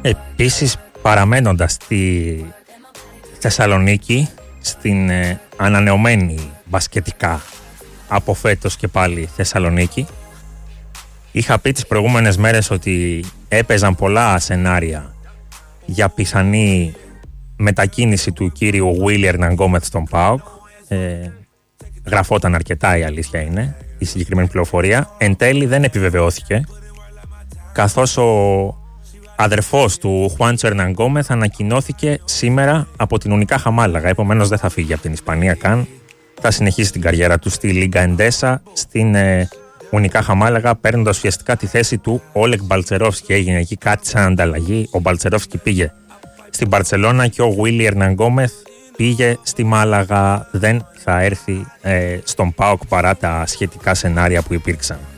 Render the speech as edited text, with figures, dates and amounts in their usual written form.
Επίσης, παραμένοντας στη Θεσσαλονίκη, στην ανανεωμένη μπασκετικά από φέτος και πάλι Θεσσαλονίκη, είχα πει τις προηγούμενες μέρες ότι έπαιζαν πολλά σενάρια για πιθανή μετακίνηση του κύριου Willy Hernangomez στον ΠΑΟΚ. Γραφόταν αρκετά, η αλήθεια είναι, η συγκεκριμένη πληροφορία. Εν τέλει δεν επιβεβαιώθηκε, καθώς ο αδερφός του Χουάντσο Hernangomez ανακοινώθηκε σήμερα από την Unicaja Μάλαγα. Επομένως δεν θα φύγει από την Ισπανία καν. Θα συνεχίσει την καριέρα του στη Λίγκα Εντέσα, στην Unicaja Μάλαγα, παίρνοντας ουσιαστικά τη θέση του Όλεκ Μπαλτσερόφσκι. Έγινε εκεί κάτι σαν ανταλλαγή. Ο Μπαλτσερόφσκι πήγε στην Μπαρτσελώνα και ο Willy Hernangomez πήγε στη Μάλαγα. Δεν θα έρθει στον ΠΑΟΚ παρά τα σχετικά σενάρια που υπήρξαν.